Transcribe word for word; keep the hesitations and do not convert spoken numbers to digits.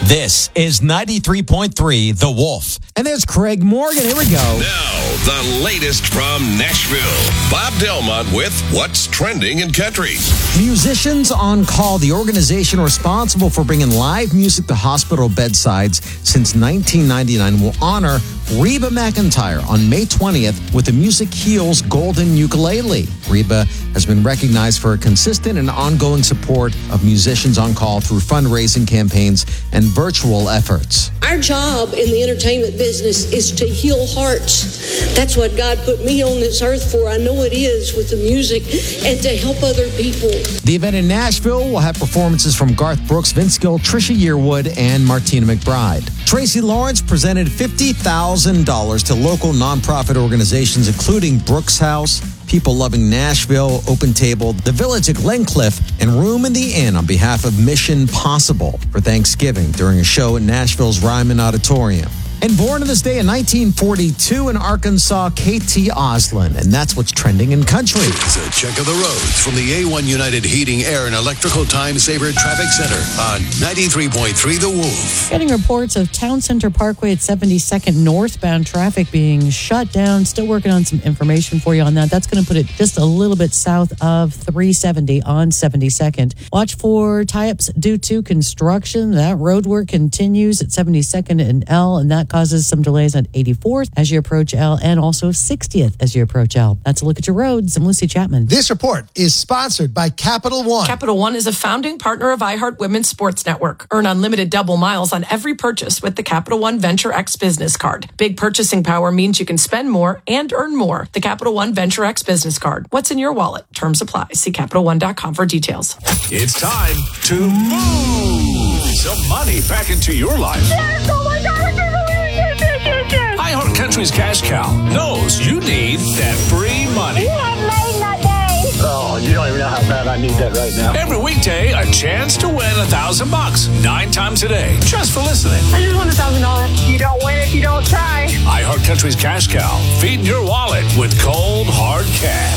This is ninety-three point three The Wolf. And there's Craig Morgan. Here we go. Now, the latest from Nashville. Bob Delmont with What's Trending in Country. Musicians on Call, the organization responsible for bringing live music to hospital bedsides since nineteen ninety-nine, will honor Reba McEntire on May twentieth with the Music Heals Golden Ukulele. Reba has been recognized for her consistent and ongoing support of musicians on call through fundraising campaigns and virtual efforts. Our job in the entertainment business is to heal hearts. That's what God put me on this earth for. I know it is, with the music, and to help other people. The event in Nashville will have performances from Garth Brooks, Vince Gill, Trisha Yearwood, and Martina McBride. Tracy Lawrence presented fifty thousand dollars to local nonprofit organizations, including Brooks House, People Loving Nashville, Open Table, The Village at Glencliff, and Room in the Inn on behalf of Mission Possible for Thanksgiving during a show at Nashville's Ryman Auditorium. And born on this day in nineteen forty-two in Arkansas, K T Oslin. And that's what's trending in country. It's a check of the roads from the A one United Heating, Air, and Electrical Time Saver Traffic Center on ninety-three point three The Wolf. Getting reports of Town Center Parkway at seventy-second northbound traffic being shut down. Still working on some information for you on that. That's going to put it just a little bit south of three seventy on seventy-second. Watch for tie-ups due to construction. That road work continues at seventy-second and L, and that causes some delays on eighty-fourth as you approach L, and also sixtieth as you approach L. That's a look at your roads. I'm Lucy Chapman. This report is sponsored by Capital One. Capital One is a founding partner of iHeart Women's Sports Network. Earn unlimited double miles on every purchase with the Capital One Venture X Business Card. Big purchasing power means you can spend more and earn more. The Capital One Venture X Business Card. What's in your wallet? Terms apply. See Capital One dot com for details. It's time to move some money back into your life. Yes, oh my God, I can't believe it. Yes, yes, yes. iHeart Country's Cash Cow knows you need that free money. You have made my day. Oh, you don't even know how bad I need that right now. Every weekday, a chance to win a thousand bucks nine times a day, just for listening. I just won a thousand dollars. You don't win if you don't try. iHeart Country's Cash Cow, feeding your wallet with cold, hard cash.